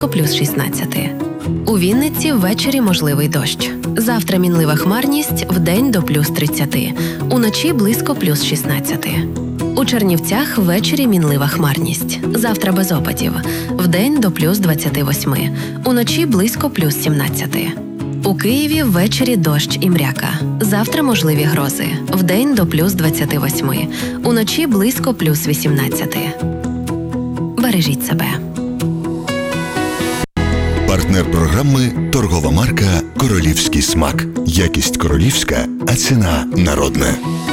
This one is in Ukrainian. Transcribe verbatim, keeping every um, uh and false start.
плюс шістнадцять. У Вінниці ввечері можливий дощ. Завтра мінлива хмарність, вдень до плюс тридцять. Уночі близько плюс шістнадцять. У Чернівцях ввечері мінлива хмарність. Завтра без опадів. Вдень до плюс двадцять вісім. Уночі близько плюс сімнадцять. У Києві ввечері дощ і мряка. Завтра можливі грози. Вдень до плюс двадцять вісім. Уночі близько плюс вісімнадцять. Бережіть себе. Партнер програми – торгова марка «Королівський смак». Якість королівська, а ціна народна.